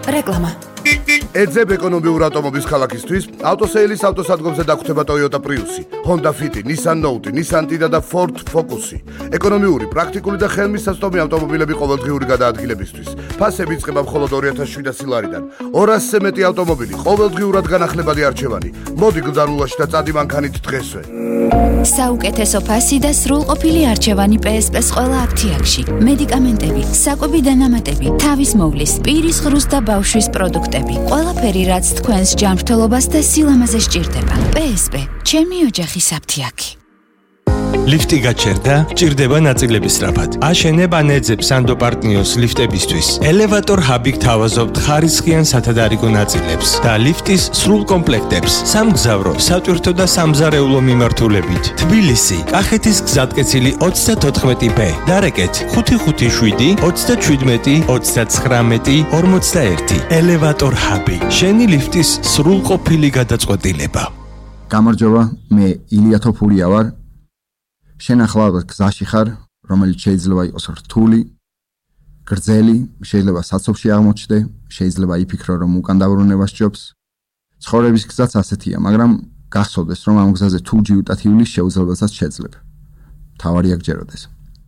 რეკლამა. ეძებ ეკონომიურ ავტომობილს ქალაქისთვის, ავტოსეილის ავტოსადგომზე დაგხვდება Toyota Prius, Honda Fit, Nissan Note, Nissan Tiida და Ford Focus. ეკონომიური, პრაქტიკული და ხელმისაწვდომი ავტომობილები ყოველდღიური გადაადგილებისთვის. ფასები იწყება მხოლოდ 2700 ლარიდან. 200-ზე მეტი ავტომობილი, ყოველდღიურად განახლებადი არჩევანი. მოდი გზარულაში და წადი მანქანით დღესვე. საუკეთესო ფასი და სრულყოფილი არჩევანი PSP-ს ყველა აფთიაქში. მედიკამენტები, საკვები დანამატები, თავის მოვლის, პირის ღრუს და ბავშვის პროდუქტები. ყველაფერი, რაც თქვენს ჯანმრთელობას და სილამაზე სჭირდება. PSP, ჩემი ოჯახის აფთიაქი. ლიფტი გაჩერდა, ჭირდება ნაწილების სწრაფად. აშენებ ან ეძებ სანდო პარტნიოს ლიფტებისთვის. ელევატორ ჰაბი გთავაზობთ ხარისხიან სათადარიგო ნაწილებს და ლიფტის სრულ კომპლექტებს. სამგზავრო, სატვირთო და სამზარეულო მიმართულებით. თბილისი, კახეთის გზატკეცილი 34B. დარეკეთ 557 37 39 41. ელევატორ ჰაბი. შენი ლიფტის სრულყოფილი გადაწყვეტილება. გამარჯობა, მე ილია თოფურია ვარ. შენ ახლა გზაში ხარ, რომელიც შეიძლება იყოს რთული, გრძელი, შეიძლება საცობში აღმოჩნდე, შეიძლება იფიქრო, რომ უკან დაბრუნება სჯობს. ცხოვრების გზაც ასეთია, მაგრამ გახსოვდეს, რომ ამ გზაზე თუ ჯიუტად ივლის, შეუძლებელსაც შეძლებ. თავარია გჯეროდეს.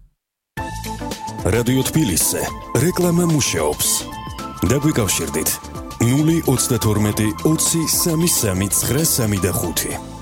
რადიო თბილისზე რეკლამა მუშაობს. დაგვიკავშირდით 032 20 33 935.